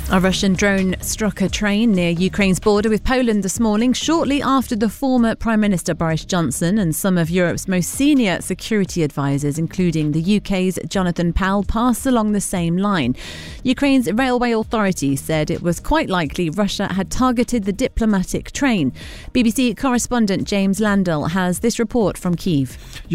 A Russian drone struck a train near Ukraine's border with Poland this morning, shortly after the former Prime Minister Boris Johnson and some of Europe's most senior security advisors, including the UK's Jonathan Powell, passed along the same line. Ukraine's railway authority said it was quite likely Russia had targeted the diplomatic train. BBC correspondent James Landell has this report from Kyiv.